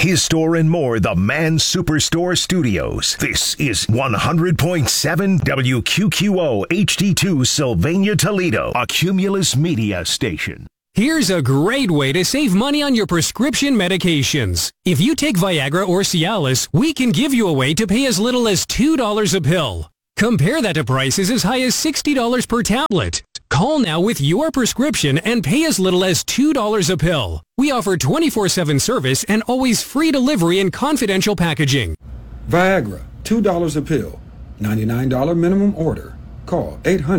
his store and more, the Man Superstore Studios. This is 100.7 WQQO HD2 Sylvania, Toledo, a Cumulus Media station. Here's a great way to save money on your prescription medications. If you take Viagra or Cialis, we can give you a way to pay as little as $2 a pill. Compare that to prices as high as $60 per tablet. Call now with your prescription and pay as little as $2 a pill. We offer 24/7 service and always free delivery and confidential packaging. Viagra, $2 a pill. $99 minimum order. Call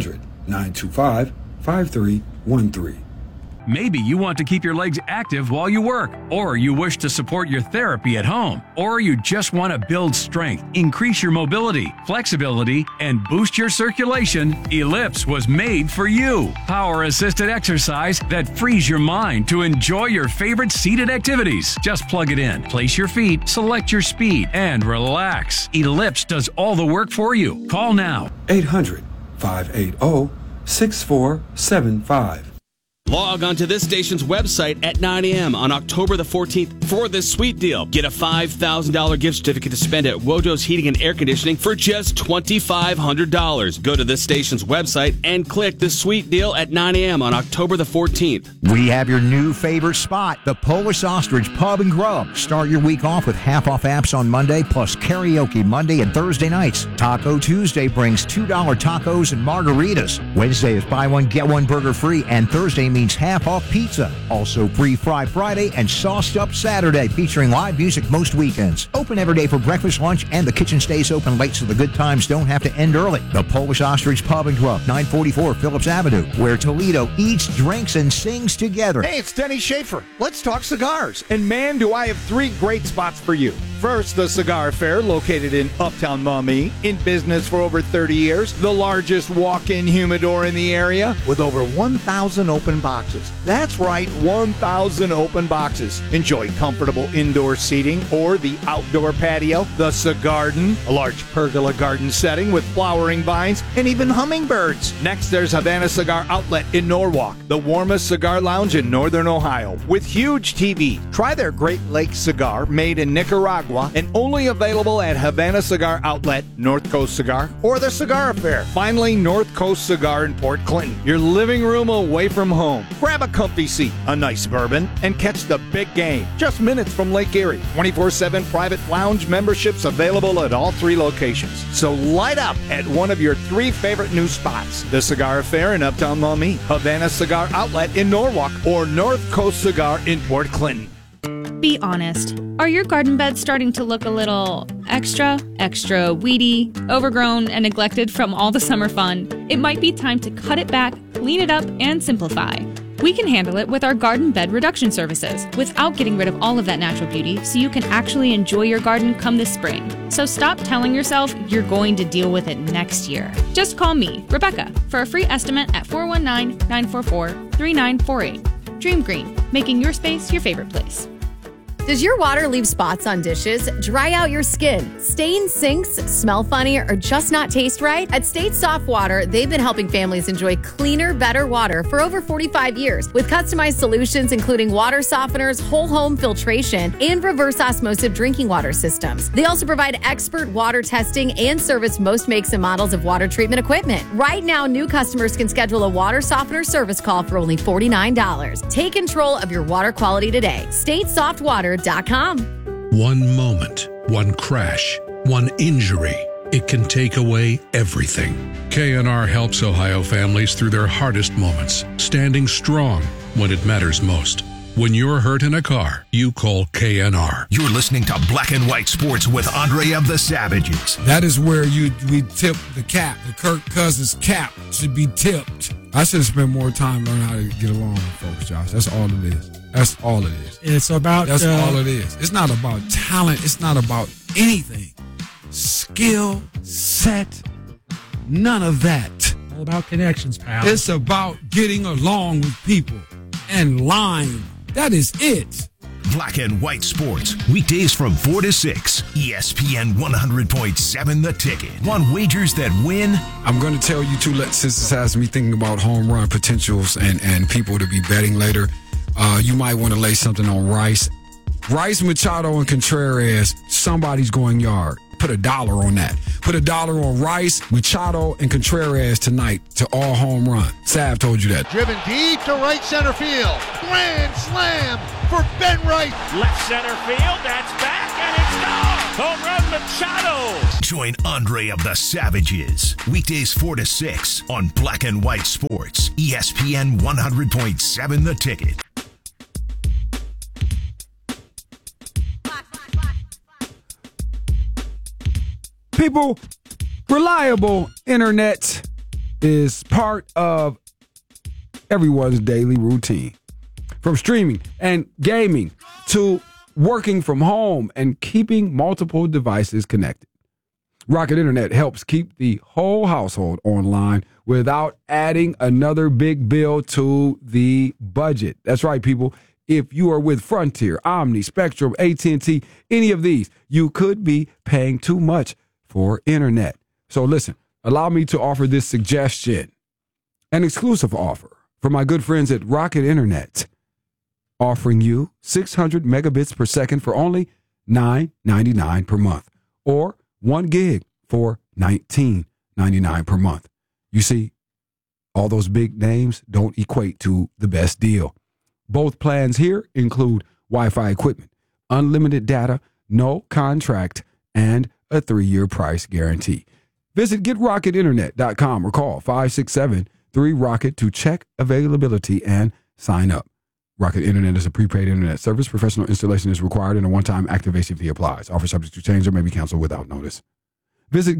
800-925-5313. Maybe you want to keep your legs active while you work, or you wish to support your therapy at home, or you just want to build strength, increase your mobility, flexibility, and boost your circulation. Ellipse was made for you. Power-assisted exercise that frees your mind to enjoy your favorite seated activities. Just plug it in, place your feet, select your speed, and relax. Ellipse does all the work for you. Call now. 800-580-6475. Log on to this station's website at 9 a.m. on October the 14th for this sweet deal. Get a $5,000 gift certificate to spend at Wojo's Heating and Air Conditioning for just $2,500. Go to this station's website and click the sweet deal at 9 a.m. on October the 14th. We have your new favorite spot, the Polish Ostrich Pub and Grub. Start your week off with half-off apps on Monday, plus karaoke Monday and Thursday nights. Taco Tuesday brings $2 tacos and margaritas. Wednesday is buy one, get one burger free, and Thursday means half-off pizza. Also free Fry Friday and Sauced Up Saturday, featuring live music most weekends. Open every day for breakfast, lunch, and the kitchen stays open late so the good times don't have to end early. The Polish Ostrich Pub and Grub, 944 Phillips Avenue, where Toledo eats, drinks, and sings together. Hey, it's Denny Schaefer. Let's talk cigars. And man, do I have 3 great spots for you. First, the Cigar Fair, located in Uptown Maumee, in business for over 30 years, the largest walk-in humidor in the area, with over 1,000 open boxes. That's right, 1,000 open boxes. Enjoy comfortable indoor seating or the outdoor patio, the Cigarden, a large pergola garden setting with flowering vines and even hummingbirds. Next, there's Havana Cigar Outlet in Norwalk, the warmest cigar lounge in northern Ohio, with huge TV. Try their Great Lakes cigar, made in Nicaragua, and only available at Havana Cigar Outlet, North Coast Cigar, or the Cigar Affair. Finally, North Coast Cigar in Port Clinton, your living room away from home. Grab a comfy seat, a nice bourbon, and catch the big game. Just minutes from Lake Erie. 24/7 private lounge memberships available at all 3 locations. So light up at one of your 3 favorite new spots. The Cigar Affair in Uptown Maumee, Havana Cigar Outlet in Norwalk, or North Coast Cigar in Port Clinton. Be honest. Are your garden beds starting to look a little extra weedy, overgrown, and neglected from all the summer fun? It might be time to cut it back, clean it up, and simplify. We can handle it with our garden bed reduction services without getting rid of all of that natural beauty, so you can actually enjoy your garden come this spring. So stop telling yourself you're going to deal with it next year. Just call me, Rebecca, for a free estimate at 419-944-3948. Dream Green, making your space your favorite place. Does your water leave spots on dishes, dry out your skin, stain sinks, smell funny, or just not taste right? At State Soft Water, they've been helping families enjoy cleaner, better water for over 45 years with customized solutions including water softeners, whole home filtration, and reverse osmosis drinking water systems. They also provide expert water testing and service most makes and models of water treatment equipment. Right now, new customers can schedule a water softener service call for only $49. Take control of your water quality today. StateSoftWater.com. One moment, one crash, one injury. It can take away everything. KNR helps Ohio families through their hardest moments, standing strong when it matters most. When you're hurt in a car, you call KNR. You're listening to Black and White Sports with Andre of the Savages. That is where we tip the cap. The Kirk Cousins cap should be tipped. I should spend more time learning how to get along with folks, Josh. That's all it is. That's all it is. It's about... That's all it is. It's not about talent. It's not about anything. Skill, set, none of that. All about connections, pal. It's about getting along with people and lying. That is it. Black and White Sports, weekdays from 4 to 6. ESPN 100.7 The Ticket. On wagers that win. I'm going to tell you, too, since this has me thinking about home run potentials and people to be betting later, you might want to lay something on Rice. Rice, Machado, and Contreras, somebody's going yard. Put $1 on that. Put $1 on Rice, Machado, and Contreras tonight to all home run. Sav told you that. Driven deep to right center field. Grand slam for Ben Wright. Left center field, that's back, and it's gone. Home run, Machado. Join Andre of the Savages. Weekdays 4 to 6 on Black and White Sports. ESPN 100.7 The Ticket. People, reliable internet is part of everyone's daily routine. From streaming and gaming to working from home and keeping multiple devices connected. Rocket Internet helps keep the whole household online without adding another big bill to the budget. That's right, people. If you are with Frontier, Omni, Spectrum, AT&T, any of these, you could be paying too much for internet. So listen, allow me to offer this suggestion, an exclusive offer for my good friends at Rocket Internet, offering you 600 megabits per second for only $9.99 per month, or 1 gig for $19.99 per month. You see, all those big names don't equate to the best deal. Both plans here include Wi-Fi equipment, unlimited data, no contract, and a 3-year price guarantee. Visit GetRocketInternet.com or call 567-3-ROCKET to check availability and sign up. Rocket Internet is a prepaid internet service. Professional installation is required and a one-time activation fee applies. Offer subject to change or may be canceled without notice. Visit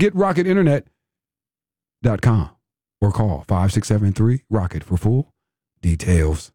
GetRocketInternet.com or call 567-3-ROCKET for full details.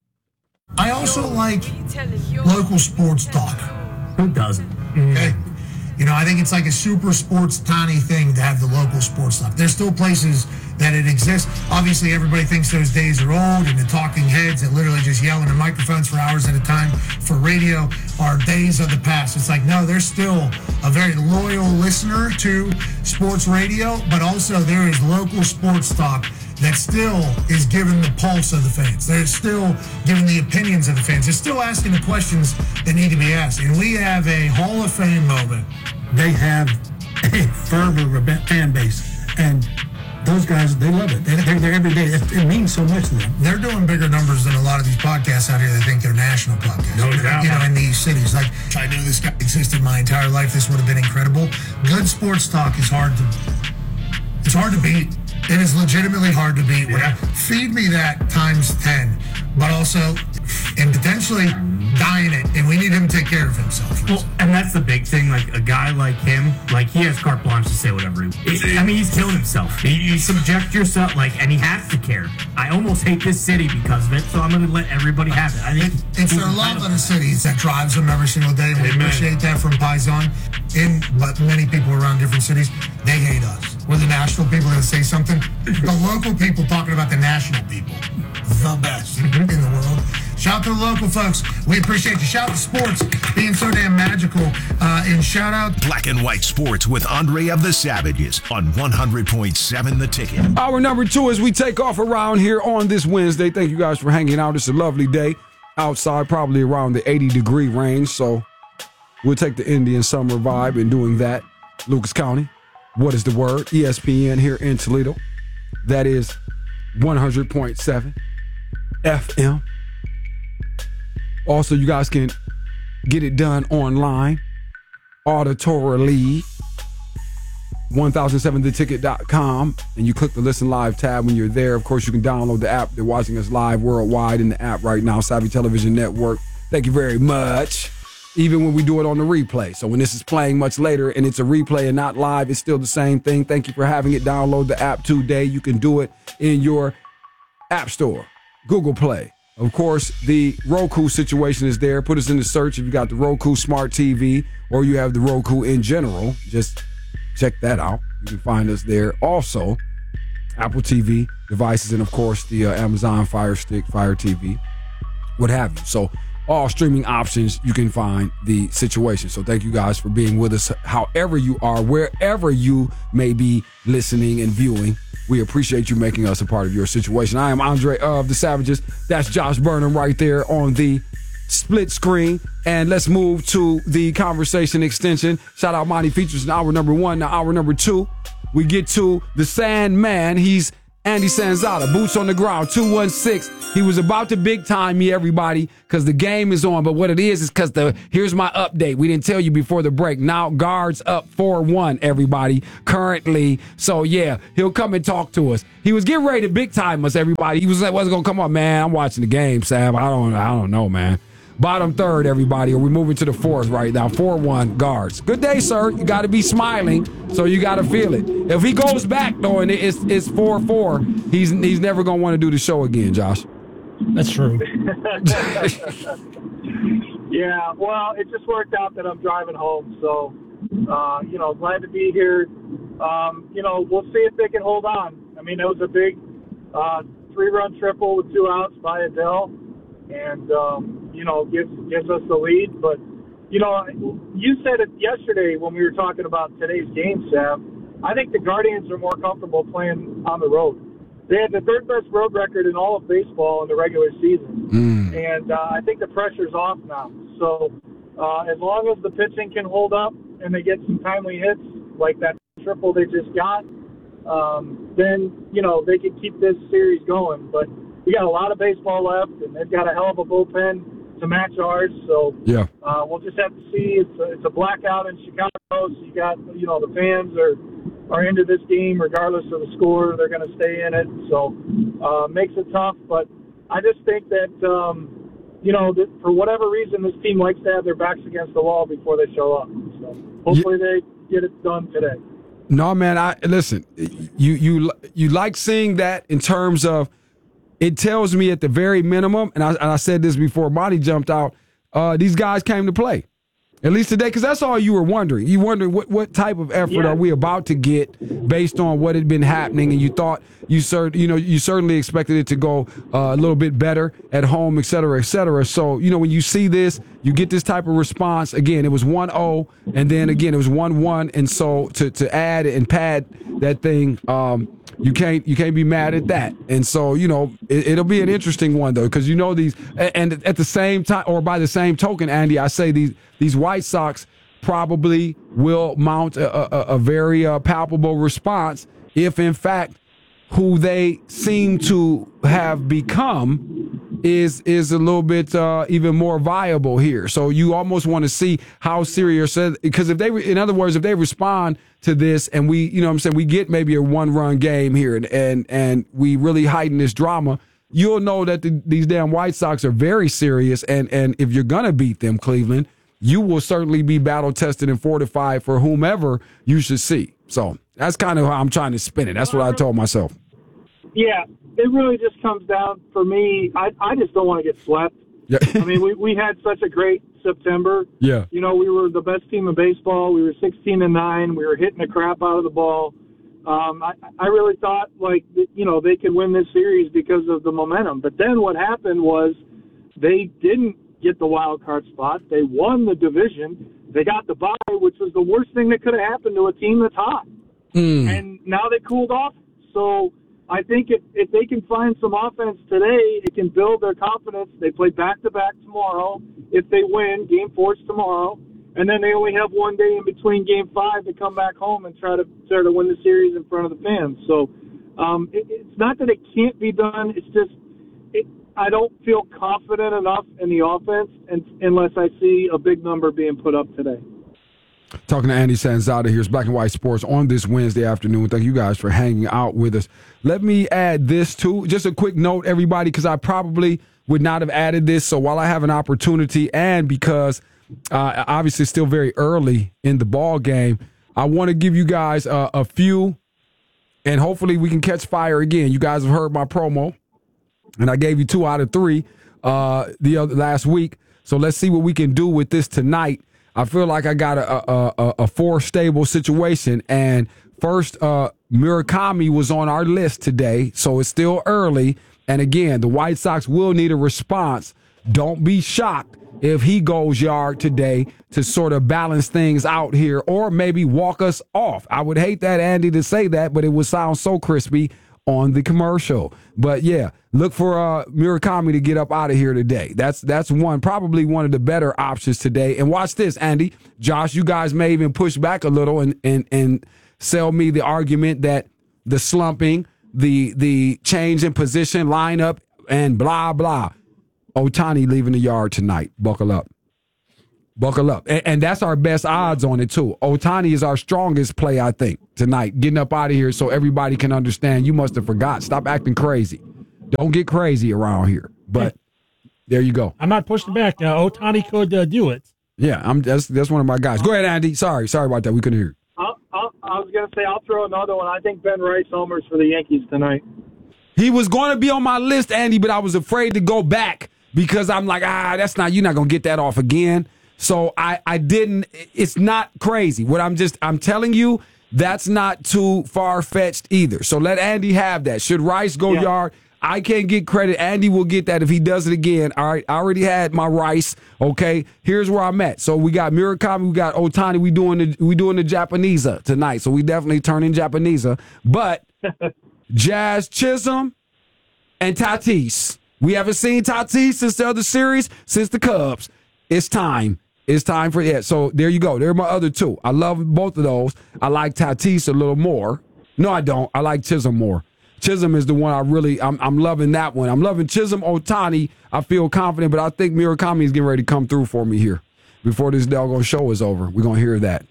I also like local sports talk. Who doesn't? Okay. You know, I think it's like a super sports tiny thing to have the local sports stuff. There's still places that it exists. Obviously, everybody thinks those days are old, and the talking heads that literally just yell into microphones for hours at a time for radio are days of the past. It's like, no, there's still a very loyal listener to sports radio, but also there is local sports talk that still is giving the pulse of the fans. They're still giving the opinions of the fans. They're still asking the questions that need to be asked. And we have a Hall of Fame moment. They have a fervor fan base. And those guys, they love it. They're there every day. It means so much to them. They're doing bigger numbers than a lot of these podcasts out here that think they're national podcasts. No doubt. You know, in these cities. Like, if I knew this guy existed my entire life, this would have been incredible. Good sports talk is hard to beat. It is legitimately hard to beat. Yeah. Feed me that times 10, but also, and potentially dying it, and we need him to take care of himself. Well, and that's the big thing. Like, a guy like him, like, he has carte blanche to say whatever I mean, he's killing himself. You subject yourself, like, and he has to care. I almost hate this city because of it, so I'm going to let everybody have it. I think it's their love of the cities that drives them every single day. We appreciate that from Paisan. But many people around different cities, they hate us. We're the national people that say something. The local people talking about the national people. The best in the world. Shout out to the local folks. We appreciate you. Shout out to sports being so damn magical. And shout out Black and White Sports with Andre of the Savages on 100.7 The Ticket. Hour number 2 as we take off around here on this Wednesday. Thank you guys for hanging out. It's a lovely day outside, probably around the 80-degree range. So we'll take the Indian summer vibe in doing that. Lucas County. What is the word? ESPN here in Toledo. That is 100.7 FM. Also, you guys can get it done online, auditorily, 1007theticket.com, and you click the Listen Live tab when you're there. Of course, you can download the app. They're watching us live worldwide in the app right now, Savvy Television Network. Thank you very much. Even when we do it on the replay. So when this is playing much later and it's a replay and not live, it's still the same thing. Thank you for having it. Download the app today. You can do it in your App Store, Google Play. Of course, the Roku situation is there. Put us in the search if you got the Roku Smart TV or you have the Roku in general. Just check that out. You can find us there. Also, Apple TV devices and, of course, the Amazon Fire Stick, Fire TV, what have you. So all streaming options, you can find the situation. So thank you guys for being with us, however you are, wherever you may be listening and viewing. We appreciate you making us a part of your situation. I am Andre of the Savages. That's Josh Burnham right there on the split screen, and let's move to the conversation extension. Shout out Monty Features in hour number 1. Now, hour number 2, we get to the Sandman. He's Andy Sanzata, boots on the ground, 216. He was about to big time me, everybody, because the game is on. But what it is because here's my update. We didn't tell you before the break. Now Guards up 4-1, everybody, currently. So, yeah, he'll come and talk to us. He was getting ready to big time us, everybody. He wasn't going to come on, man. I'm watching the game, Sam. I don't know, man. Bottom third, everybody. We're moving to the fourth right now. 4-1 Guards. Good day, sir. You got to be smiling, so you got to feel it. If he goes back, though, and it's 4-4, he's never going to want to do the show again, Josh. That's true. Yeah, well, it just worked out that I'm driving home, so, glad to be here. We'll see if they can hold on. I mean, it was a big 3-run triple with 2 outs by Adele, and, gives us the lead. But, you said it yesterday when we were talking about today's game, Sam. I think the Guardians are more comfortable playing on the road. They had the 3rd best road record in all of baseball in the regular season. And I think the pressure's off now. So as long as the pitching can hold up and they get some timely hits like that triple they just got, then, they can keep this series going. But we got a lot of baseball left, and they've got a hell of a bullpen to match ours. So yeah, we'll just have to see. It's a blackout in Chicago, so you got, the fans are into this game regardless of the score. They're going to stay in it. So makes it tough. But I just think that, that for whatever reason, this team likes to have their backs against the wall before they show up. So hopefully they get it done today. No, man, listen, you like seeing that in terms of, it tells me at the very minimum, and I said this before Monty jumped out, these guys came to play. At least today, because that's all you were wondering. You wondering what type of effort are we about to get based on what had been happening, and you thought you certainly expected it to go a little bit better at home, et cetera, et cetera. So, when you see this, you get this type of response. Again, it was 1-0, and then again it was 1-1, and so to add and pad that thing, you can't be mad at that. And so, it'll be an interesting one, though, because these, and at the same time, or by the same token, Andy, I say these White Sox probably will mount a very palpable response if, in fact, who they seem to have become is a little bit even more viable here. So you almost want to see how serious, because if they respond to this and we get maybe a 1-run game here and we really heighten this drama, you'll know that these damn White Sox are very serious. And if you're going to beat them, Cleveland, you will certainly be battle tested and fortified for whomever you should see. So that's kind of how I'm trying to spin it. That's what I told myself. Yeah, it really just comes down for me. I just don't want to get swept. Yeah. I mean, we had such a great September. Yeah. We were the best team in baseball. We were 16-9. We were hitting the crap out of the ball. I really thought, they could win this series because of the momentum. But then what happened was they didn't get the wild card spot. They won the division. They got the bye, which was the worst thing that could have happened to a team that's hot. And now they cooled off. So I think if they can find some offense today, it can build their confidence. They play back-to-back tomorrow. If they win, Game 4's tomorrow. And then they only have one day in between Game 5 to come back home and try to win the series in front of the fans. So it's not that it can't be done. It's just I don't feel confident enough in the offense unless I see a big number being put up today. Talking to Andy Sanzata here. It's Black and White Sports on this Wednesday afternoon. Thank you guys for hanging out with us. Let me add this, too. Just a quick note, everybody, because I probably would not have added this. So while I have an opportunity and because obviously it's still very early in the ball game, I want to give you guys a few, and hopefully we can catch fire again. You guys have heard my promo, and I gave you 2 out of 3 last week. So let's see what we can do with this tonight. I feel like I got a 4-stable situation. And first, Murakami was on our list today, so it's still early. And again, the White Sox will need a response. Don't be shocked if he goes yard today to sort of balance things out here or maybe walk us off. I would hate that, Andy, to say that, but it would sound so crispy on the commercial. But yeah, look for Murakami to get up out of here today. That's probably one of the better options today. And watch this, Andy, Josh, you guys may even push back a little and sell me the argument that the slumping, the change in position, lineup, and blah, blah. Ohtani leaving the yard tonight. Buckle up. Buckle up. And that's our best odds on it, too. Ohtani is our strongest play, I think, tonight. Getting up out of here so everybody can understand. You must have forgot. Stop acting crazy. Don't get crazy around here. But there you go. I'm not pushing back. Ohtani could do it. Yeah, that's one of my guys. Go ahead, Andy. Sorry about that. We couldn't hear you. I was going to say, I'll throw another one. I think Ben Rice homers for the Yankees tonight. He was going to be on my list, Andy, but I was afraid to go back because I'm like, you're not going to get that off again. So I didn't. It's not crazy. I'm telling you, that's not too far-fetched either. So let Andy have that. Should Rice go yard, I can't get credit. Andy will get that if he does it again. All right, I already had my Rice. Okay, here's where I'm at. So we got Murakami, we got Ohtani. We doing the Japanese tonight. So we definitely turn in Japanese. But Jazz Chisholm and Tatis. We haven't seen Tatis since the other series, since the Cubs. It's time. It's time for that. So there you go. They're my other two. I love both of those. I like Tatis a little more. No, I don't. I like Chisholm more. Chisholm is the one I'm loving that one. I'm loving Chisholm, Ohtani. I feel confident, but I think Murakami is getting ready to come through for me here before this doggone show is over. We're going to hear that.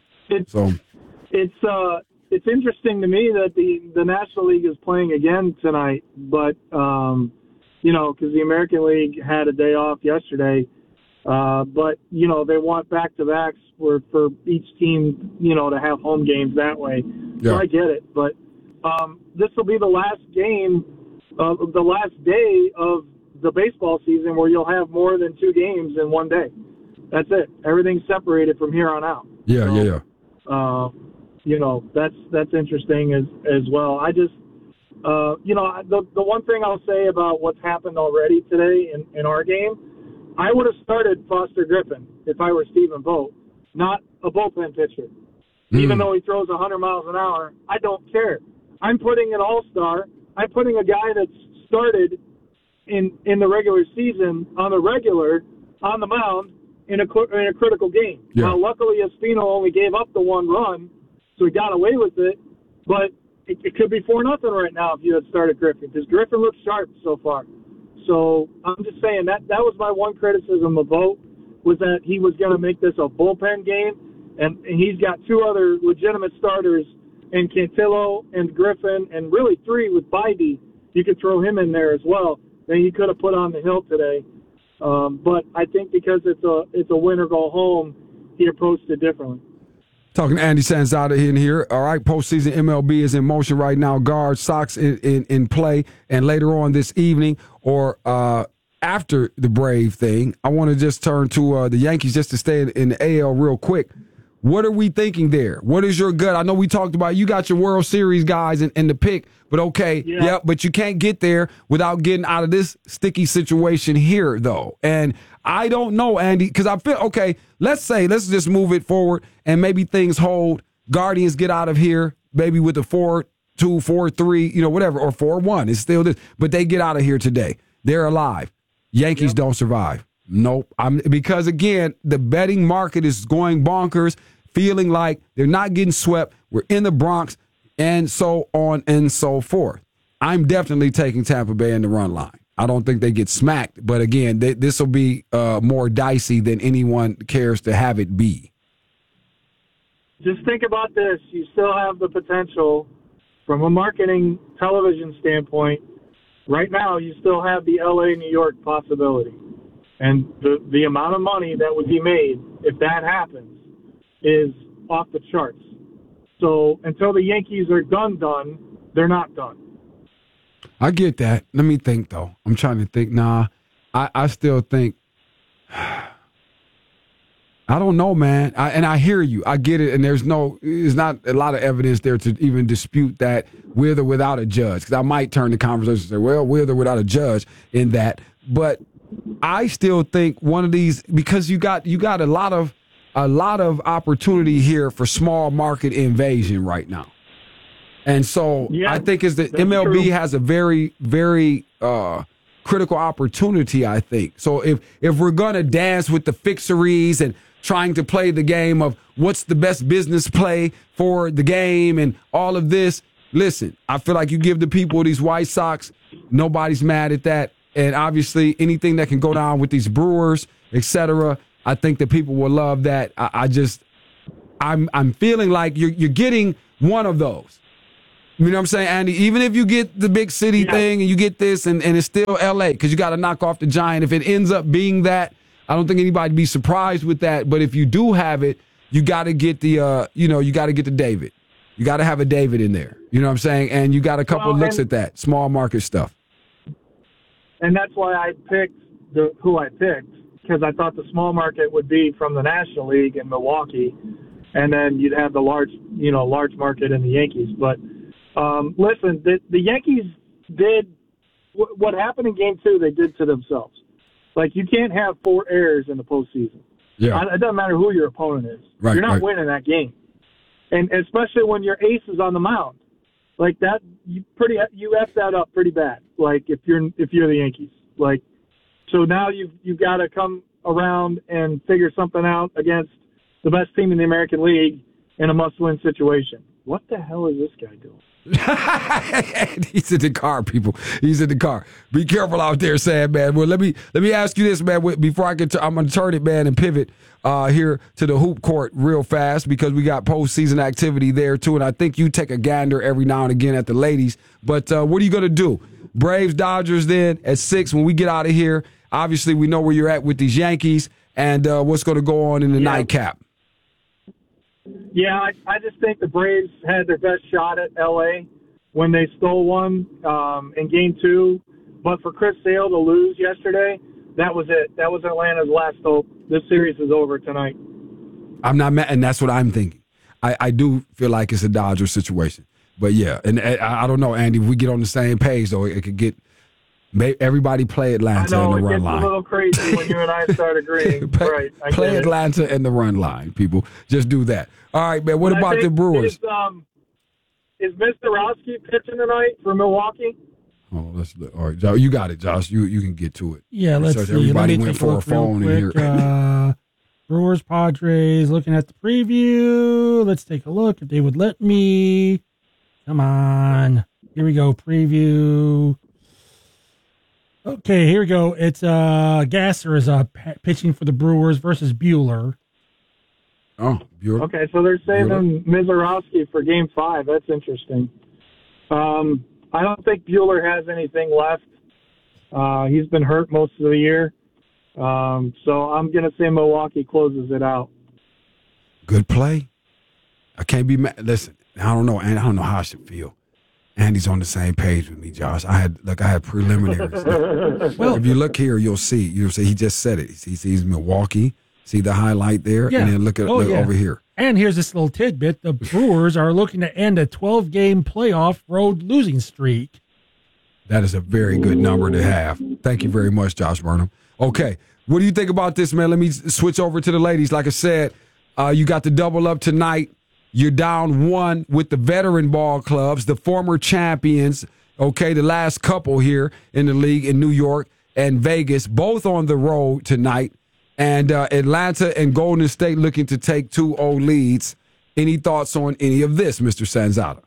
It's interesting to me that the National League is playing again tonight, but, because the American League had a day off yesterday. But, they want back-to-backs for each team, to have home games that way. Yeah. So I get it. But this will be the last game, the last day of the baseball season where you'll have more than 2 games in one day. That's it. Everything's separated from here on out. Yeah. That's interesting as well. I just, the one thing I'll say about what's happened already today in our game, I would have started Foster Griffin if I were Stephen Vogt, not a bullpen pitcher. Even though he throws 100 miles an hour, I don't care. I'm putting an all-star. I'm putting a guy that's started in the regular season on the mound in a critical game. Yeah. Now, luckily, Espino only gave up the 1 run, so he got away with it. But it could be 4-0 right now if you had started Griffin, because Griffin looks sharp so far. So I'm just saying that was my one criticism of Vogt, was that he was going to make this a bullpen game, and he's got 2 other legitimate starters in Cantillo and Griffin, and really 3 with Bybee. You could throw him in there as well. Then he could have put on the hill today. But I think because it's a win or go home, he approached it differently. Talking to Andy Sanzada in here. All right, postseason MLB is in motion right now. Guard Sox in play, and later on this evening or after the Brave thing, I want to just turn to the Yankees just to stay in the AL real quick. What are we thinking there? What is your gut? I know we talked about you got your World Series guys in the pick, but okay, but you can't get there without getting out of this sticky situation here, though. And I don't know, Andy, because I feel, okay, let's just move it forward and maybe things hold. Guardians get out of here, maybe with a 4-2, 4-3, whatever, or 4-1. It's still this, but they get out of here today. They're alive. Yankees don't survive. Nope. Because, again, the betting market is going bonkers, feeling like they're not getting swept. We're in the Bronx, and so on and so forth. I'm definitely taking Tampa Bay in the run line. I don't think they get smacked, but, again, this will be more dicey than anyone cares to have it be. Just think about this. You still have the potential from a marketing television standpoint. Right now, you still have the L.A.-New York possibility. And the amount of money that would be made if that happens is off the charts. So until the Yankees are done, they're not done. I get that. Let me think, though. I'm trying to think. I still think. I don't know, man. And I hear you. I get it. And there's not a lot of evidence there to even dispute that with or without a judge. Because I might turn the conversation and say, well, with or without a judge in that. But I still think one of these, because you got a lot of opportunity here for small market invasion right now. And so I think is that MLB has a very, very critical opportunity, I think. So if we're going to dance with the fixeries and trying to play the game of what's the best business play for the game and all of this, listen, I feel like you give the people these White Sox, nobody's mad at that. And obviously anything that can go down with these Brewers, et cetera, I think that people will love that. I'm feeling like you're getting one of those. You know what I'm saying, Andy? Even if you get the big city thing and you get this and it's still L.A. because you got to knock off the Giant. If it ends up being that, I don't think anybody would be surprised with that. But if you do have it, you got to get the, you got to get the David. You got to have a David in there. You know what I'm saying? And you got a couple of looks at that, small market stuff. And that's why I picked who I picked, because I thought the small market would be from the National League in Milwaukee, and then you'd have the large market in the Yankees. But listen, the Yankees did what happened in Game 2. They did to themselves. Like, you can't have 4 errors in the postseason. Yeah, it doesn't matter who your opponent is. Right, you're not winning that game, and especially when your ace is on the mound. Like that, you effed that up pretty bad. Like if you're the Yankees, like, so now you've got to come around and figure something out against the best team in the American League in a must-win situation. What the hell is this guy doing? He's in the car, people. He's in the car. Be careful out there, Sam, man. Well, let me ask you this, man. Before I get I'm going to turn it, man, and pivot here to the hoop court real fast because we got postseason activity there, too. And I think you take a gander every now and again at the ladies. But what are you going to do? Braves, Dodgers then at 6 when we get out of here. Obviously, we know where you're at with these Yankees and what's going to go on in the nightcap. Yeah, I just think the Braves had their best shot at L.A. when they stole one in Game 2. But for Chris Sale to lose yesterday, that was it. That was Atlanta's last hope. This series is over tonight. I'm not mad, and that's what I'm thinking. I do feel like it's a Dodger situation. But, yeah, and I don't know, Andy, if we get on the same page, though, it could get – everybody play Atlanta in the run line. I know, it gets a little crazy when you and I start agreeing. Right, play Atlanta in the run line, people. Just do that. All right, man, what about the Brewers? Is Mr. Rowski pitching tonight for Milwaukee? Oh, let's look. All right, you got it, Josh. You can get to it. Yeah, let's see. Everybody went for a phone in here. Brewers, Padres, looking at the preview. Let's take a look if they would let me. Come on. Here we go, preview. Okay, here we go. It's Gasser is pitching for the Brewers versus Buehler. Oh, Buehler. Okay, so they're saving Mizorowski for Game 5. That's interesting. I don't think Buehler has anything left. He's been hurt most of the year. So I'm going to say Milwaukee closes it out. Good play. I can't be mad. Listen, I don't know, and I don't know how I should feel. Andy's on the same page with me, Josh. I had preliminaries. Well, if you look here, you'll see. He just said it. He sees Milwaukee. See the highlight there, and then look over here. And here's this little tidbit: the Brewers are looking to end a 12-game playoff road losing streak. That is a very good number to have. Thank you very much, Josh Burnham. Okay, what do you think about this, man? Let me switch over to the ladies. Like I said, you got the double up tonight. You're down 1 with the veteran ball clubs, the former champions, okay, the last couple here in the league in New York and Vegas, both on the road tonight. And Atlanta and Golden State looking to take 2-0 leads. Any thoughts on any of this, Mr. Sanzata?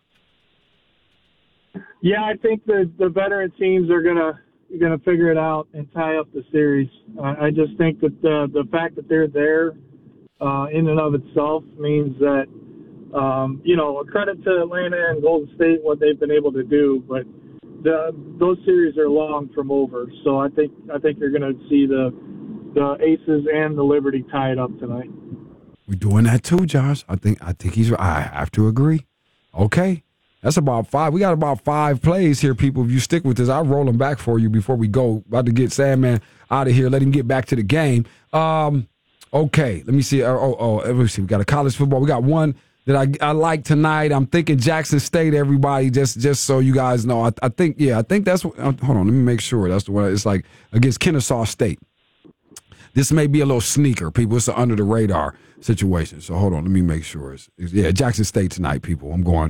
Yeah, I think the veteran teams are gonna figure it out and tie up the series. I just think that the fact that they're there in and of itself means that a credit to Atlanta and Golden State what they've been able to do, but those series are long from over. So I think you're going to see the Aces and the Liberty tied up tonight. We're doing that too, Josh. I think he's right. I have to agree. Okay. That's about 5. We got about 5 plays here, people. If you stick with this, I'll roll them back for you before we go. About to get Sandman out of here. Let him get back to the game. Okay. Let me see. Let me see. We got a college football. We got one that I like tonight. I'm thinking Jackson State, everybody, just so you guys know. I think that's what, hold on, let me make sure. That's the one. It's like against Kennesaw State. This may be a little sneaker, people. It's an under the radar situation. So hold on, let me make sure. It's Jackson State tonight, people. I'm going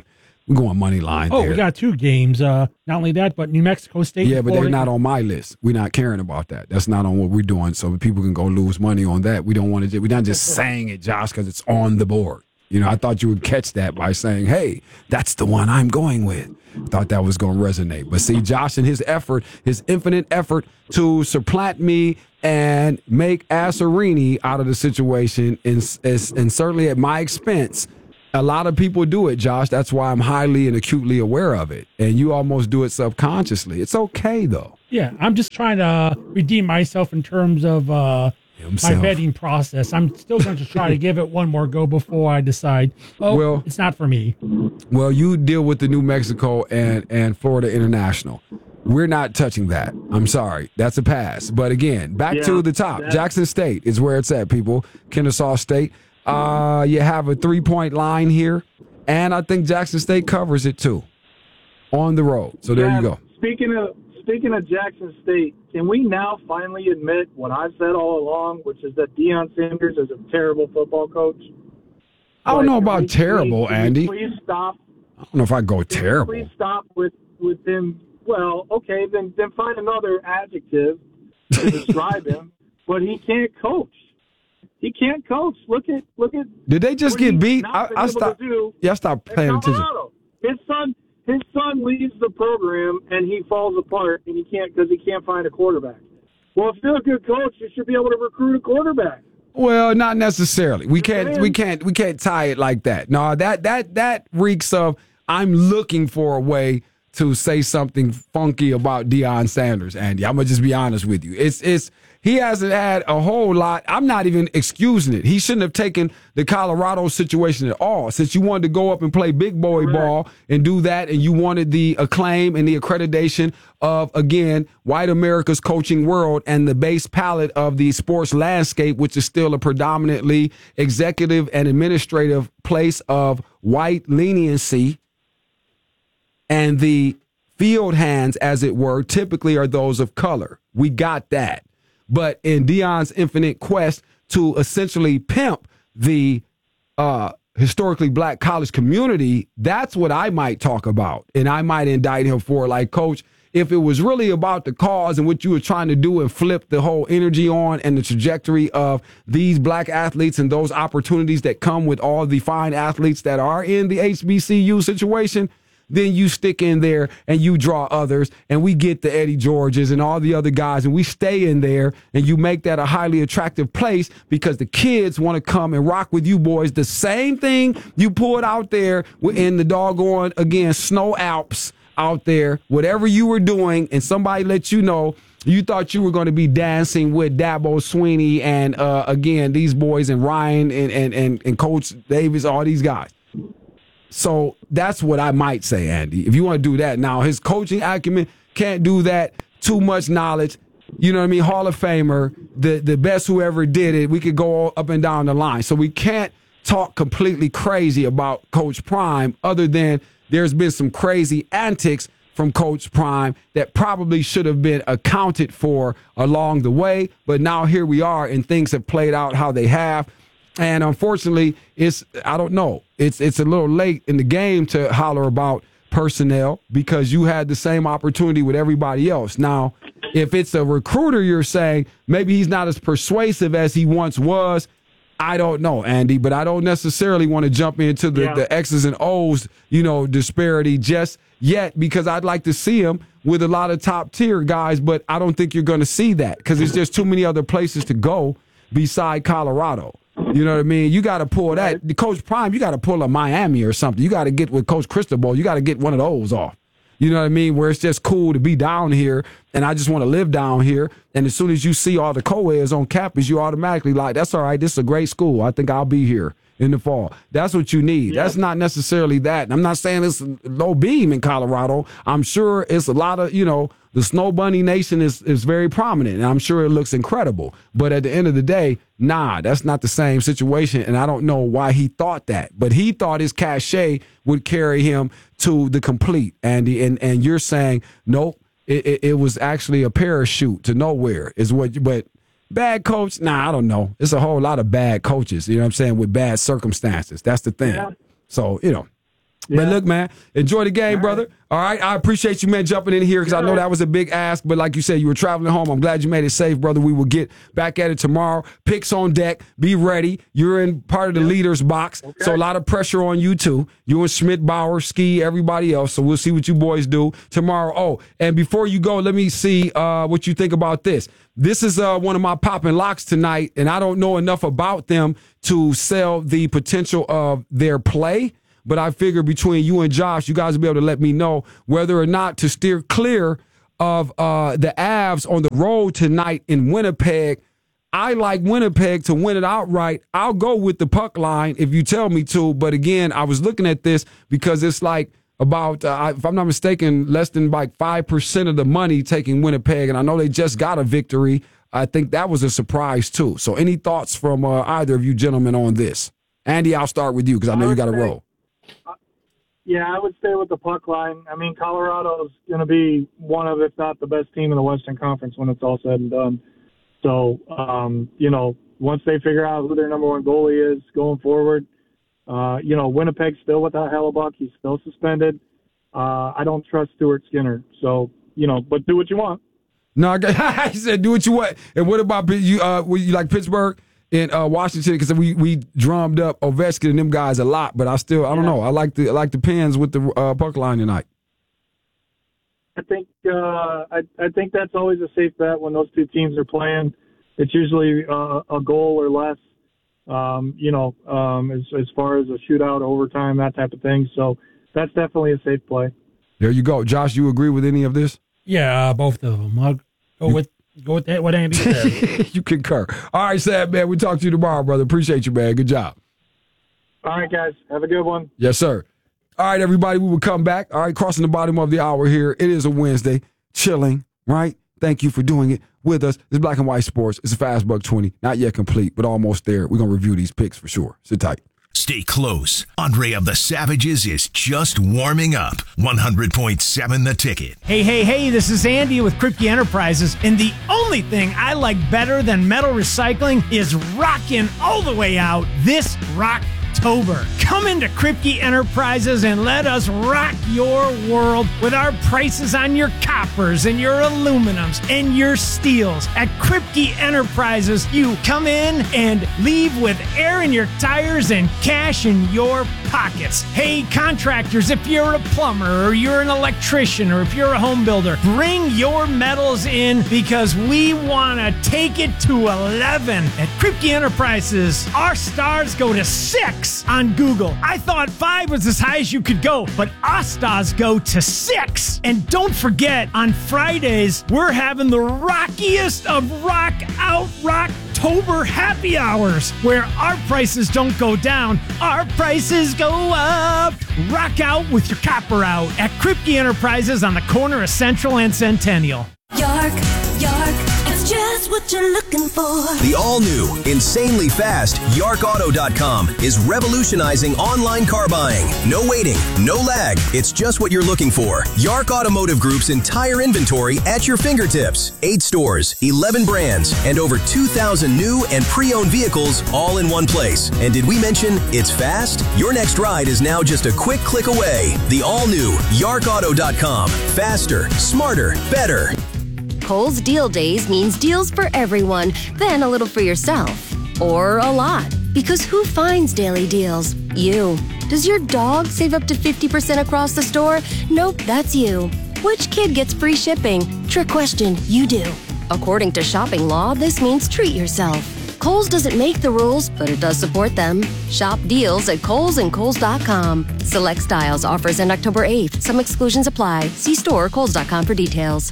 We're going money line. Oh, there. we got 2 games. Not only that, but New Mexico State. Yeah, but they're Florida. not on my list. We're not caring about that. That's not on what we're doing. So people can go lose money on that. We don't want to. We're not just saying it, Josh, because it's on the board. You know, I thought you would catch that by saying, "Hey, that's the one I'm going with." Thought that was going to resonate. But see, Josh and his effort, his infinite effort to supplant me and make Asserini out of the situation, and certainly at my expense. A lot of people do it, Josh. That's why I'm highly and acutely aware of it. And you almost do it subconsciously. It's okay, though. Yeah, I'm just trying to redeem myself in terms of my betting process. I'm still going to try to give it one more go before I decide, it's not for me. Well, you deal with the New Mexico and Florida International. We're not touching that. I'm sorry. That's a pass. But again, back to the top. Jackson State is where it's at, people. Kennesaw State. You have a 3-point line here, and I think Jackson State covers it too on the road. So there you go. Speaking of Jackson State, can we now finally admit what I've said all along, which is that Deion Sanders is a terrible football coach? I don't know about terrible, Andy. Please stop. I don't know if I go terrible. Please stop with him. Well, okay, then find another adjective to describe him. But he can't coach. He can't coach. Look at. Did they just get beat? I stopped. Yeah, I stopped paying attention. His son leaves the program and he falls apart, and he can't find a quarterback. Well, if you're a good coach, you should be able to recruit a quarterback. Well, not necessarily. We can't tie it like that. No, that reeks of I'm looking for a way to say something funky about Deion Sanders, Andy. I'm gonna just be honest with you. It's he hasn't had a whole lot. I'm not even excusing it. He shouldn't have taken the Colorado situation at all. Since you wanted to go up and play big boy ball and do that, and you wanted the acclaim and the accreditation of, again, white America's coaching world and the base palette of the sports landscape, which is still a predominantly executive and administrative place of white leniency, and the field hands, as it were, typically are those of color. We got that. But in Deion's infinite quest to essentially pimp the historically black college community, that's what I might talk about. And I might indict him for, like, Coach, if it was really about the cause and what you were trying to do and flip the whole energy on and the trajectory of these black athletes and those opportunities that come with all the fine athletes that are in the HBCU situation, then you stick in there and you draw others, and we get the Eddie Georges and all the other guys, and we stay in there, and you make that a highly attractive place because the kids want to come and rock with you boys. The same thing you pulled out there in the doggone, again, snow Alps out there, whatever you were doing, and somebody let you know you thought you were going to be dancing with Dabo Swinney and, again, these boys and Ryan and Coach Davis, all these guys. So that's what I might say, Andy. If you want to do that. Now, his coaching acumen can't do that. Too much knowledge. You know what I mean? Hall of Famer, the best who ever did it. We could go up and down the line. So we can't talk completely crazy about Coach Prime, other than there's been some crazy antics from Coach Prime that probably should have been accounted for along the way. But now here we are, and things have played out how they have. And unfortunately, I don't know. It's a little late in the game to holler about personnel because you had the same opportunity with everybody else. Now, if it's a recruiter, you're saying maybe he's not as persuasive as he once was. I don't know, Andy, but I don't necessarily want to jump into the X's and O's, disparity just yet, because I'd like to see him with a lot of top tier guys, but I don't think you're going to see that because there's just too many other places to go beside Colorado. You know what I mean? You got to pull that. The Coach Prime, you got to pull a Miami or something. You got to get with Coach Cristobal. You got to get one of those off. You know what I mean? Where it's just cool to be down here, and I just want to live down here. And as soon as you see all the co-eds on campus, you automatically like, that's all right. This is a great school. I think I'll be here in the fall. That's what you need. That's not necessarily that. And I'm not saying it's low beam in Colorado. I'm sure it's a lot of, the Snow Bunny Nation is very prominent, and I'm sure it looks incredible. But at the end of the day, that's not the same situation, and I don't know why he thought that. But he thought his cachet would carry him to the complete, Andy. And you're saying, nope, it was actually a parachute to nowhere is what. But bad coach, I don't know. It's a whole lot of bad coaches, you know what I'm saying, with bad circumstances. That's the thing. Yeah. So, But look, man, enjoy the game, brother. All right, I appreciate you, man, jumping in here because I know that was a big ask. But like you said, you were traveling home. I'm glad you made it safe, brother. We will get back at it tomorrow. Picks on deck. Be ready. You're in part of the leaders box, so a lot of pressure on you too. You and Schmidt, Bauer, Ski, everybody else. So we'll see what you boys do tomorrow. Oh, and before you go, let me see what you think about this. This is one of my popping locks tonight, and I don't know enough about them to sell the potential of their play. But I figure between you and Josh, you guys will be able to let me know whether or not to steer clear of the Avs on the road tonight in Winnipeg. I like Winnipeg to win it outright. I'll go with the puck line if you tell me to. But again, I was looking at this because it's like about, if I'm not mistaken, less than like 5% of the money taking Winnipeg. And I know they just got a victory. I think that was a surprise too. So any thoughts from either of you gentlemen on this? Andy, I'll start with you because I know you got to roll. Yeah, I would stay with the puck line. I mean, Colorado is going to be one of, if not the best team in the Western Conference when it's all said and done. So, once they figure out who their number one goalie is going forward, Winnipeg's still without Hellebuck. He's still suspended. I don't trust Stuart Skinner. So, but do what you want. No, I said do what you want. And what about you? You like Pittsburgh? In Washington, because we drummed up Ovechkin and them guys a lot, but I don't know. I like the Pens with the puck line tonight. I think that's always a safe bet when those two teams are playing. It's usually a goal or less. As far as a shootout, overtime, that type of thing. So that's definitely a safe play. There you go, Josh. You agree with any of this? Yeah, both of them. I'll go with that, what Andy said. You concur. All right, Sam, man. We'll talk to you tomorrow, brother. Appreciate you, man. Good job. All right, guys. Have a good one. Yes, sir. All right, everybody. We will come back. All right, crossing the bottom of the hour here. It is a Wednesday. Chilling, right? Thank you for doing it with us. It's Black and White Sports. It's a Fast Buck 20. Not yet complete, but almost there. We're going to review these picks for sure. Sit tight. Stay close. Andre of the Savages is just warming up. 100.7 The Ticket. Hey, this is Andy with Kripke Enterprises, and the only thing I like better than metal recycling is rocking all the way out this Rocktober. Come into Kripke Enterprises and let us rock your world with our prices on your coppers and your aluminums and your steels. At Kripke Enterprises, you come in and leave with air in your tires and cash in your pockets. Hey, contractors, if you're a plumber or you're an electrician or if you're a home builder, bring your metals in because we want to take it to 11. At Kripke Enterprises, our stars go to 6 on Google. I thought 5 was as high as you could go, but our stars go to 6. And don't forget, on Fridays, we're having the rockiest of rock out Rocktober happy hours, where our prices don't go down, our prices go up. Rock out with your copper out at Kripke Enterprises on the corner of Central and Centennial. York, it's just what you're looking for. The all-new, insanely fast YarkAuto.com is revolutionizing online car buying. No waiting, no lag. It's just what you're looking for. Yark Automotive Group's entire inventory at your fingertips. 8 stores, 11 brands, and over 2,000 new and pre-owned vehicles all in one place. And did we mention it's fast? Your next ride is now just a quick click away. The all-new YarkAuto.com. Faster, smarter, better. Kohl's Deal Days means deals for everyone, then a little for yourself. Or a lot. Because who finds daily deals? You. Does your dog save up to 50% across the store? Nope, that's you. Which kid gets free shipping? Trick question, you do. According to shopping law, this means treat yourself. Kohl's doesn't make the rules, but it does support them. Shop deals at Kohl's and Kohl's.com. Select styles, offers end October 8th. Some exclusions apply. See store or Kohl's.com for details.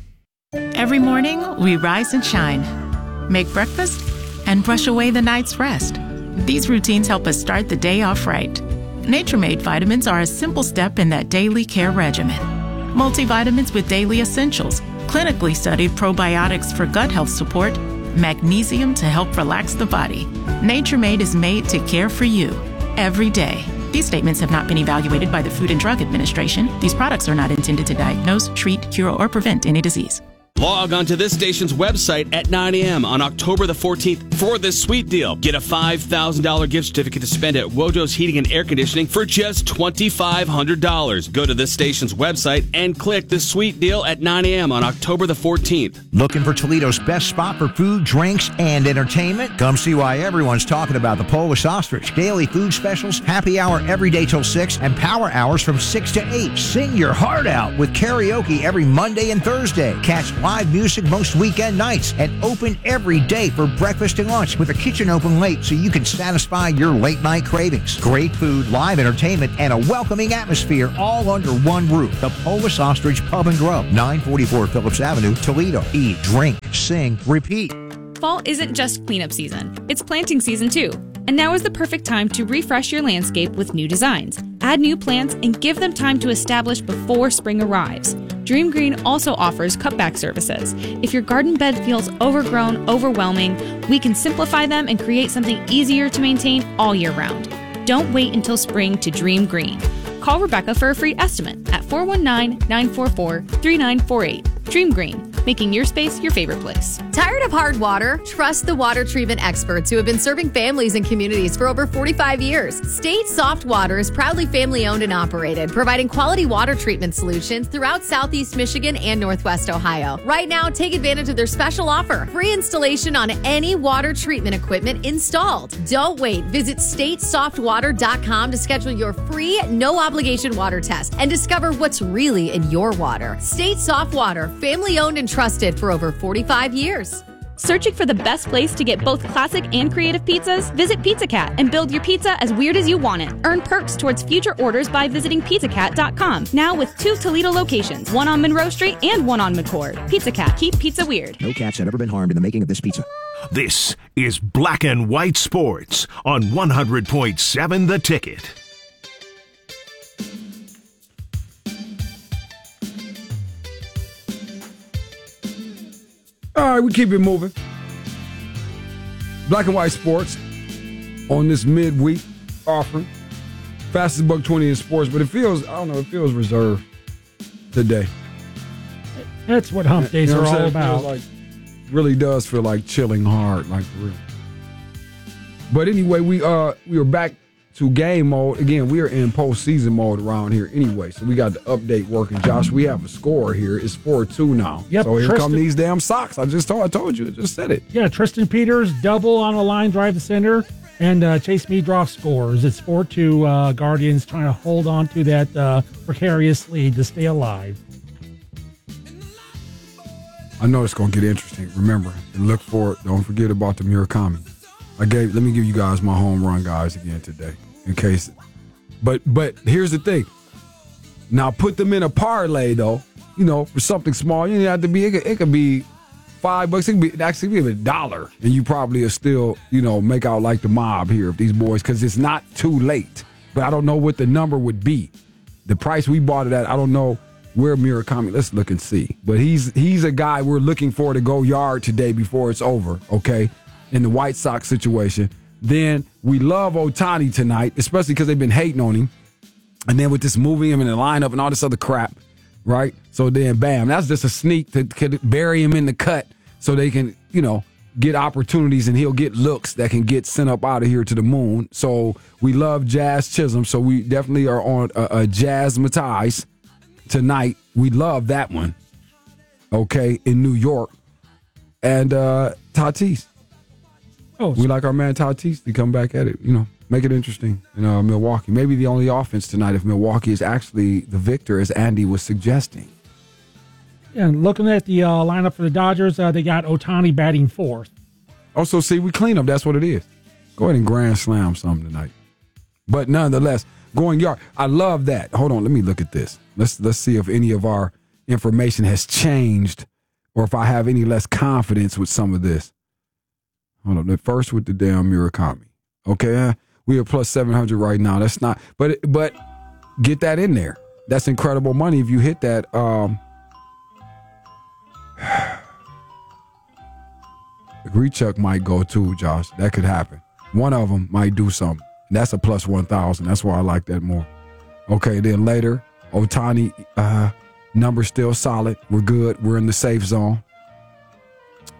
Every morning, we rise and shine, make breakfast, and brush away the night's rest. These routines help us start the day off right. Nature-Made vitamins are a simple step in that daily care regimen. Multivitamins with daily essentials, clinically studied probiotics for gut health support, magnesium to help relax the body. Nature-Made is made to care for you every day. These statements have not been evaluated by the Food and Drug Administration. These products are not intended to diagnose, treat, cure, or prevent any disease. Log on to this station's website at 9 a.m. on October the 14th for this sweet deal. Get a $5,000 gift certificate to spend at Wojo's Heating and Air Conditioning for just $2,500. Go to this station's website and click the sweet deal at 9 a.m. on October the 14th. Looking for Toledo's best spot for food, drinks, and entertainment? Come see why everyone's talking about the Polish Ostrich. Daily food specials, happy hour every day till 6, and power hours from 6 to 8. Sing your heart out with karaoke every Monday and Thursday. Catch live music most weekend nights, and open every day for breakfast and lunch with a kitchen open late so you can satisfy your late night cravings. Great food, live entertainment, and a welcoming atmosphere all under one roof. The Polish Ostrich Pub and Grub, 944 Phillips Avenue, Toledo. Eat, drink, sing, repeat. Fall isn't just cleanup season, it's planting season too. And now is the perfect time to refresh your landscape with new designs. Add new plants and give them time to establish before spring arrives. Dream Green also offers cutback services. If your garden bed feels overgrown, overwhelming, we can simplify them and create something easier to maintain all year round. Don't wait until spring to Dream Green. Call Rebecca for a free estimate at 419-944-3948. Dream Green, making your space your favorite place. Tired of hard water? Trust the water treatment experts who have been serving families and communities for over 45 years. State Soft Water is proudly family owned and operated, providing quality water treatment solutions throughout Southeast Michigan and Northwest Ohio. Right now, take advantage of their special offer. Free installation on any water treatment equipment installed. Don't wait. Visit statesoftwater.com to schedule your free, no obligation water test and discover what's really in your water. State Soft Water, family owned and trusted for over 45 years. Searching for the best place to get both classic and creative pizzas? Visit Pizza Cat and build your pizza as weird as you want it. Earn perks towards future orders by visiting pizzacat.com. Now with 2 Toledo locations, one on Monroe Street and one on McCord. Pizza Cat, keep pizza weird. No cats have ever been harmed in the making of this pizza. This is Black and White Sports on 100.7 The Ticket. All right, we keep it moving. Black and White Sports on this midweek offering. Fastest $1.20 in sports, but it feels reserved today. That's what hump days are all about. It really does feel like chilling hard, like for real. But anyway, we are back to game mode. Again, we are in postseason mode around here anyway, so we got the update working. Josh, we have a score here. It's 4-2 now. Yep, so here come these damn socks. I told you. I just said it. Yeah, Tristan Peters, double on a line drive to center, and Chase Meadroff scores. It's 4-2 Guardians trying to hold on to that precarious lead to stay alive. I know it's going to get interesting. Remember, look for it. Don't forget about the Murakami. Let me give you guys my home run guys again today, in case. But here's the thing. Now put them in a parlay though. For something small. You don't have to be. It could be $5. It could be actually $1, and you probably will still make out like the mob here of these boys because it's not too late. But I don't know what the number would be. The price we bought it at, I don't know where Murakami. Let's look and see. But he's a guy we're looking for to go yard today before it's over. Okay. In the White Sox situation. Then we love Ohtani tonight, especially because they've been hating on him. And then with this moving him in the lineup and all this other crap, right? So then, bam, that's just a sneak to bury him in the cut so they can, get opportunities and he'll get looks that can get sent up out of here to the moon. So we love Jazz Chisholm. So we definitely are on a Jazz Matisse tonight. We love that one, okay, in New York. And Tatis. We like our man Tatis to come back at it, make it interesting in Milwaukee. Maybe the only offense tonight if Milwaukee is actually the victor, as Andy was suggesting. And looking at the lineup for the Dodgers, they got Ohtani batting fourth. Also, see, we clean up. That's what it is. Go ahead and grand slam something tonight. But nonetheless, going yard. I love that. Hold on, let me look at this. Let's see if any of our information has changed or if I have any less confidence with some of this. Hold on. First with the damn Murakami. Okay, we are plus 700 right now. That's not, but get that in there. That's incredible money if you hit that. Grichuk might go too, Josh. That could happen. One of them might do something. That's a plus 1,000. That's why I like that more. Okay, then later, Ohtani number still solid. We're good. We're in the safe zone.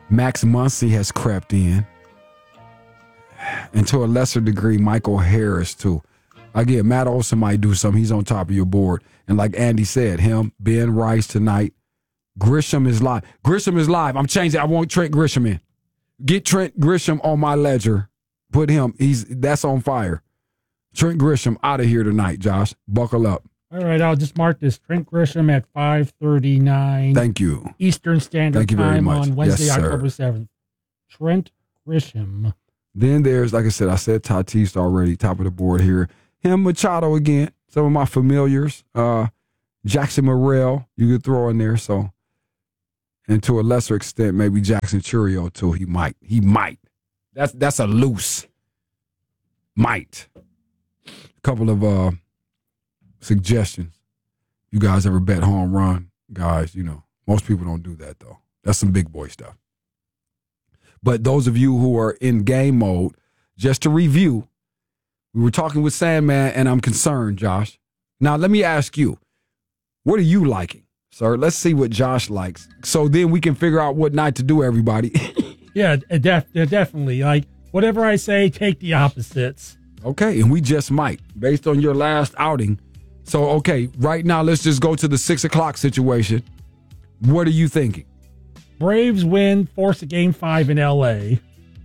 Max Muncy has crept in. And to a lesser degree, Michael Harris, too. Again, Matt Olson might do something. He's on top of your board. And like Andy said, him, Ben Rice tonight. Grisham is live. Grisham is live. I'm changing. I want Trent Grisham in. Get Trent Grisham on my ledger. Put him. That's on fire. Trent Grisham out of here tonight, Josh. Buckle up. All right, I'll just mark this. Trent Grisham at 5:39. Thank you. Eastern Standard Time on Wednesday, yes, October 7th. Trent Grisham. Then there's, like I said Tatis already, top of the board here. Him, Machado again. Some of my familiars. Jackson Morrell, you could throw in there. So, and to a lesser extent, maybe Jackson Churio too. He might. That's a loose. Might. A couple of suggestions. You guys ever bet home run? Guys, most people don't do that though. That's some big boy stuff. But those of you who are in game mode, just to review, we were talking with Sandman, and I'm concerned, Josh. Now, let me ask you, what are you liking, sir? Let's see what Josh likes. So then we can figure out what night to do, everybody. Yeah, definitely. Like, whatever I say, take the opposites. Okay, and we just might, based on your last outing. So, okay, right now, let's just go to the 6 o'clock situation. What are you thinking? Braves win, force a Game 5 in L.A.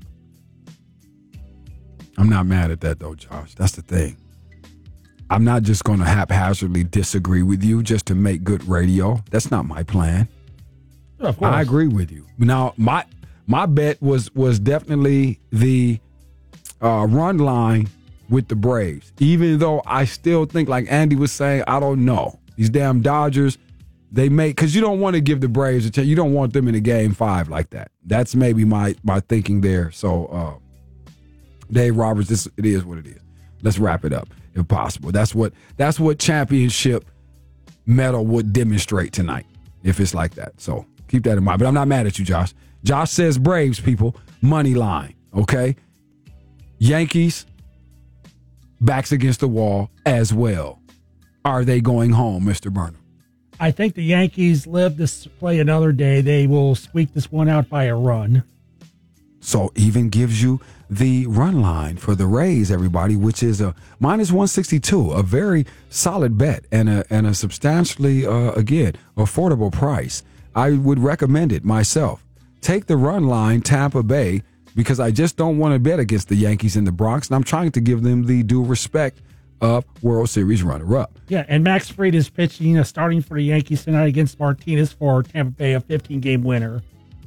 I'm not mad at that, though, Josh. That's the thing. I'm not just going to haphazardly disagree with you just to make good radio. That's not my plan. Of course. I agree with you. Now, my bet was definitely the run line with the Braves, even though I still think, like Andy was saying, I don't know. These damn Dodgers, because you don't want to give the Braves a chance. You don't want them in a Game 5 like that. That's maybe my thinking there. So, Dave Roberts, it is what it is. Let's wrap it up if possible. That's what championship medal would demonstrate tonight if it's like that. So keep that in mind. But I'm not mad at you, Josh. Josh says Braves, people, money line, okay? Yankees, backs against the wall as well. Are they going home, Mr. Burnham? I think the Yankees live to play another day. They will squeak this one out by a run. So even gives you the run line for the Rays, everybody, which is a -162, a very solid bet and a substantially, again, affordable price. I would recommend it myself. Take the run line, Tampa Bay, because I just don't want to bet against the Yankees in the Bronx, and I'm trying to give them the due respect of World Series runner-up. Yeah, and Max Fried is pitching, starting for the Yankees tonight against Martinez for Tampa Bay, a 15-game winner.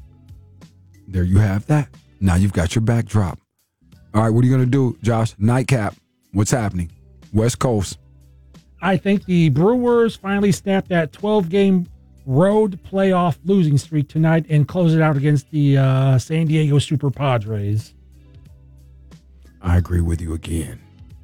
There you have that. Now you've got your backdrop. All right, what are you going to do, Josh? Nightcap. What's happening? West Coast. I think the Brewers finally snapped that 12-game road playoff losing streak tonight and close it out against the San Diego Super Padres. I agree with you again.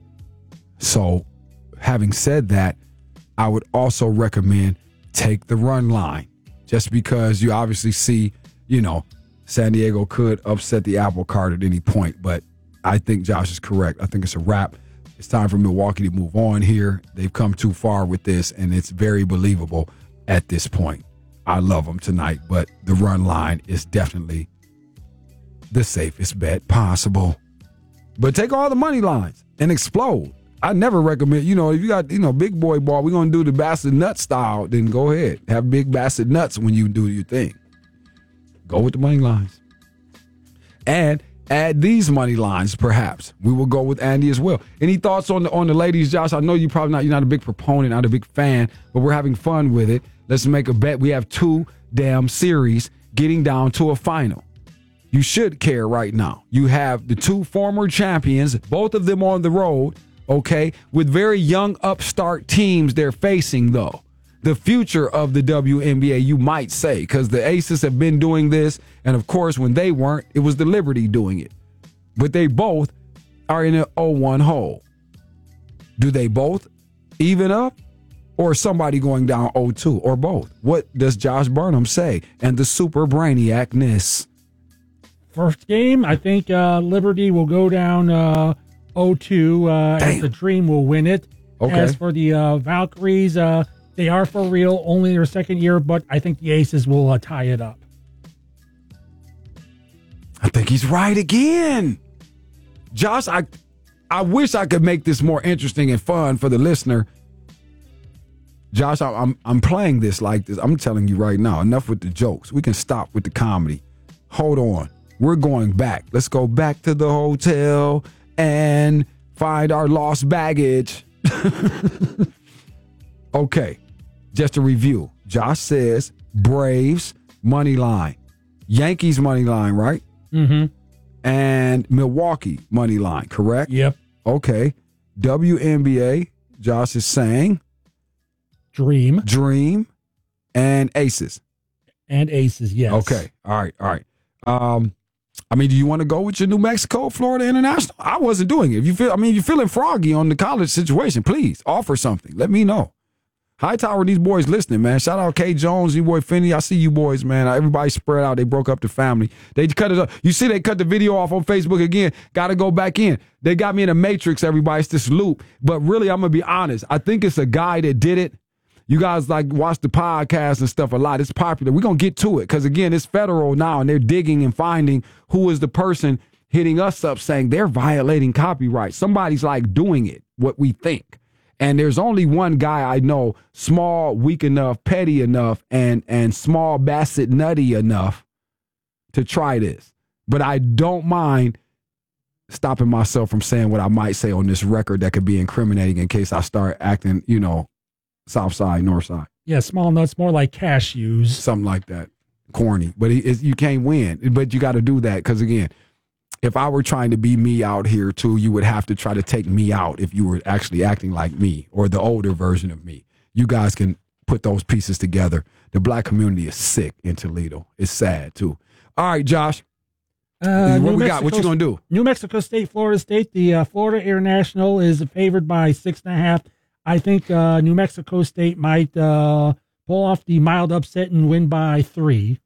So, having said that, I would also recommend take the run line. Just because you obviously see, San Diego could upset the apple cart at any point, but I think Josh is correct. I think it's a wrap. It's time for Milwaukee to move on here. They've come too far with this, and it's very believable at this point. I love them tonight, but the run line is definitely the safest bet possible. But take all the money lines and explode. I never recommend, if you got, big boy ball, we're going to do the Bassett Nut style, then go ahead. Have big Bassett Nuts when you do your thing. Go with the money lines. And add these money lines, perhaps. We will go with Andy as well. Any thoughts on the ladies, Josh? I know you're not a big proponent, not a big fan, but we're having fun with it. Let's make a bet. We have 2 damn series getting down to a final. You should care right now. You have the 2 former champions, both of them on the road, okay, with very young upstart teams they're facing, though. The future of the WNBA, you might say, because the Aces have been doing this, and of course, when they weren't, it was the Liberty doing it. But they both are in an 0-1 hole. Do they both even up, or somebody going down 0-2, or both? What does Josh Burnham say? And the super brainiacness. First game, I think Liberty will go down 0-2, and the Dream will win it. Okay. As for the Valkyries, they are for real, only their second year, but I think the Aces will tie it up. I think he's right again. Josh, I wish I could make this more interesting and fun for the listener. Josh, I'm playing this like this. I'm telling you right now, enough with the jokes. We can stop with the comedy. Hold on. We're going back. Let's go back to the hotel and find our lost baggage. Okay, just a review. Josh says Braves money line, Yankees money line, right? Mm-hmm. And Milwaukee money line, correct? Yep. Okay. WNBA, Josh is saying Dream, and Aces. And Aces, yes. Okay. All right. I mean, do you want to go with your New Mexico, Florida International? I wasn't doing it. If you feel, you're feeling froggy on the college situation, please offer something. Let me know. Hightower, these boys listening, man. Shout out K. Jones, you boy Finney. I see you boys, man. Everybody spread out. They broke up the family. They cut it up. You see, they cut the video off on Facebook again. Got to go back in. They got me in a matrix, everybody. It's this loop. But really, I'm going to be honest. I think it's a guy that did it. You guys like watch the podcast and stuff a lot. It's popular. We're going to get to it because, again, it's federal now, and they're digging and finding who is the person hitting us up saying they're violating copyright. Somebody's like doing it, what we think. And there's only one guy I know, small, weak enough, petty enough, and small, Bassett nutty enough to try this. But I don't mind stopping myself from saying what I might say on this record that could be incriminating in case I start acting, South side, North side. Yeah, small nuts, more like cashews. Something like that. Corny. But you can't win. But you got to do that because, again, if I were trying to be me out here, too, you would have to try to take me out if you were actually acting like me or the older version of me. You guys can put those pieces together. The black community is sick in Toledo. It's sad, too. All right, Josh. What we got? What you going to do? New Mexico State, Florida State. The Florida International is favored by 6.5. I think New Mexico State might pull off the mild upset and win by 3.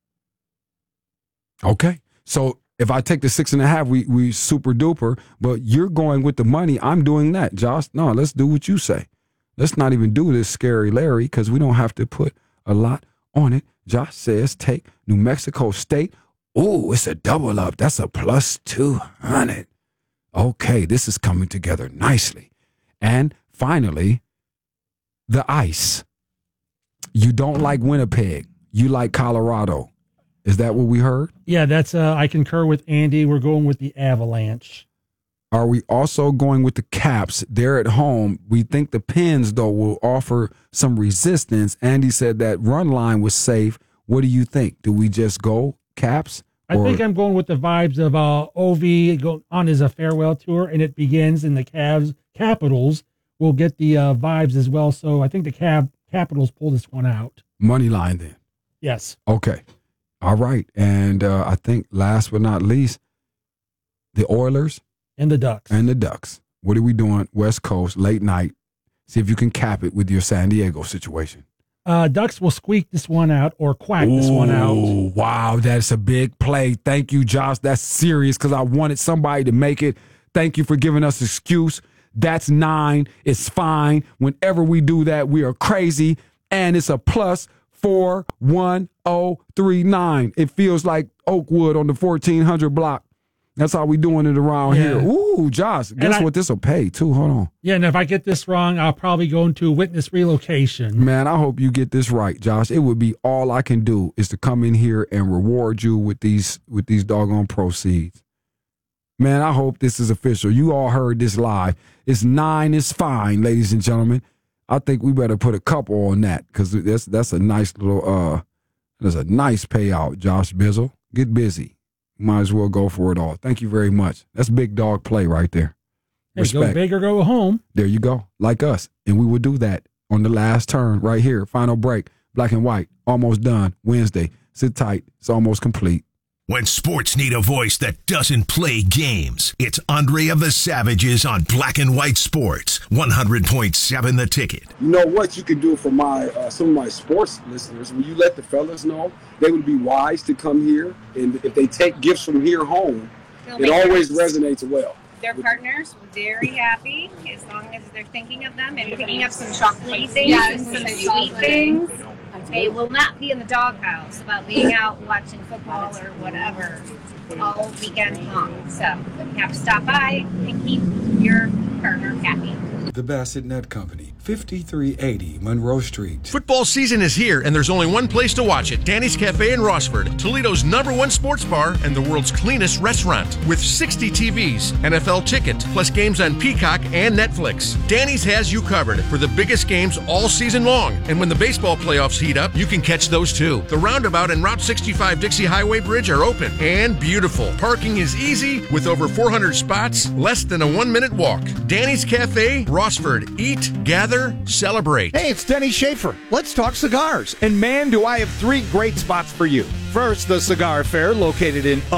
Okay. So if I take the 6.5, we super duper, but you're going with the money. I'm doing that, Josh. No, let's do what you say. Let's not even do this scary Larry because we don't have to put a lot on it. Josh says take New Mexico State. Oh, it's a double up. That's a plus 200. Okay, this is coming together nicely. And finally, the ice. You don't like Winnipeg. You like Colorado. Is that what we heard? Yeah, that's. I concur with Andy. We're going with the Avalanche. Are we also going with the Caps? They're at home. We think the Pens, though, will offer some resistance. Andy said that run line was safe. What do you think? Do we just go Caps? I think I'm going with the vibes of Ovi go on his farewell tour, and it begins in the Capitals will get the vibes as well. So I think the Capitals pull this one out. Money line then. Yes. Okay. All right. And I think last but not least, the Oilers. And the Ducks. What are we doing? West Coast, late night. See if you can cap it with your San Diego situation. Ducks will squeak this one out or quack this one out. Wow, that's a big play. Thank you, Josh. That's serious because I wanted somebody to make it. Thank you for giving us excuse. That's 9. It's fine. Whenever we do that, we are crazy. And it's a plus 41039. It feels like Oakwood on the 1400 block. That's how we doing it around here. Ooh, Josh, guess what this will pay, too? Hold on. Yeah, and if I get this wrong, I'll probably go into witness relocation. Man, I hope you get this right, Josh. It would be all I can do is to come in here and reward you with these doggone proceeds. Man, I hope this is official. You all heard this live. It's 9 is fine, ladies and gentlemen. I think we better put a couple on that because that's a nice little there's a nice payout, Josh Bizzle. Get busy. Might as well go for it all. Thank you very much. That's big dog play right there. Respect. Go big or go home. There you go. Like us. And we will do that on the last turn right here. Final break. Black and white. Almost done. Wednesday. Sit tight. It's almost complete. When sports need a voice that doesn't play games, it's Andre of the Savages on Black and White Sports, 100.7 The Ticket. You know what you can do for my some of my sports listeners? When you let the fellas know, they would be wise to come here, and if they take gifts from here home, it always resonates well. Their partners very happy as long as they're thinking of them and picking up some chocolatey things and some sweet things. they will not be in the doghouse about being out watching football or whatever all weekend long. So you have to stop by and keep your partner happy. The Bassett Net Company, 5380 Monroe Street. Football season is here, and there's only one place to watch it. Danny's Cafe in Rossford, Toledo's #1 sports bar and the world's cleanest restaurant. With 60 TVs, NFL ticket, plus games on Peacock and Netflix. Danny's has you covered for the biggest games all season long. And when the baseball playoffs heat up, you can catch those too. The roundabout and Route 65 Dixie Highway Bridge are open and beautiful. Parking is easy with over 400 spots, less than a 1-minute walk. Danny's Cafe, Rossford. Eat, gather, celebrate. Hey, it's Denny Schaefer. Let's talk cigars. And man, do I have 3 great spots for you. First, the Cigar Fair, located in